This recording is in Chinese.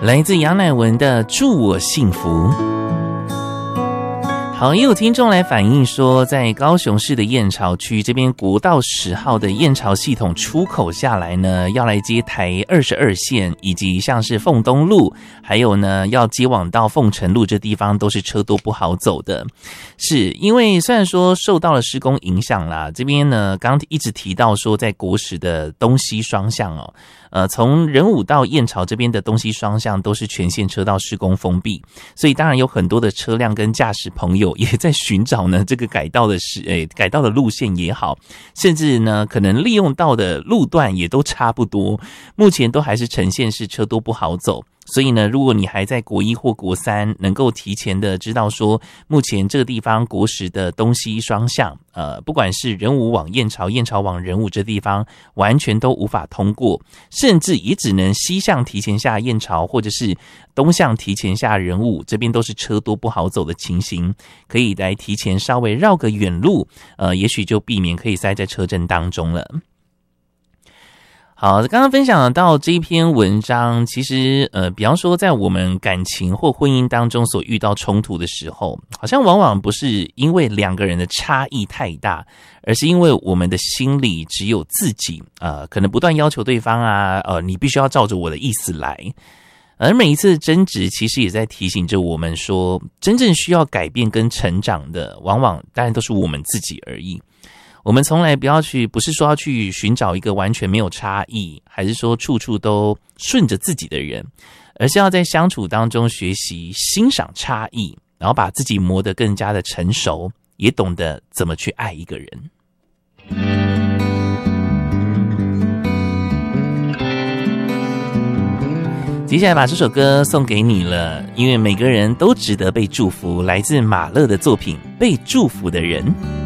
来自杨乃文的《祝我幸福》。好，也有听众来反映说，在高雄市的燕巢区这边国道10号的燕巢系统出口下来呢，要来接台22线，以及像是凤东路，还有呢要接往到凤城路这地方，都是车多不好走的。是因为虽然说受到了施工影响啦，这边呢刚一直提到说，在国十的东西双向从仁武到燕巢这边的东西双向都是全线车道施工封闭，所以当然有很多的车辆跟驾驶朋友也在寻找呢这个改道的路线也好，甚至呢可能利用到的路段也都差不多，目前都还是呈现是车多不好走。所以呢，如果你还在国一或国三，能够提前的知道说，目前这个地方国十的东西双向，不管是仁武往燕巢、燕巢往仁武这地方，完全都无法通过，甚至也只能西向提前下燕巢，或者是东向提前下仁武，这边都是车多不好走的情形，可以来提前稍微绕个远路，也许就避免可以塞在车阵当中了。好，刚刚分享到这一篇文章，其实比方说在我们感情或婚姻当中所遇到冲突的时候，好像往往不是因为两个人的差异太大，而是因为我们的心里只有自己，可能不断要求对方你必须要照着我的意思来。而每一次争执其实也在提醒着我们说，真正需要改变跟成长的，往往当然都是我们自己而已。我们从来不是说要去寻找一个完全没有差异，还是说处处都顺着自己的人，而是要在相处当中学习欣赏差异，然后把自己磨得更加的成熟，也懂得怎么去爱一个人。接下来把这首歌送给你了，因为每个人都值得被祝福，来自马勒的作品《被祝福的人》。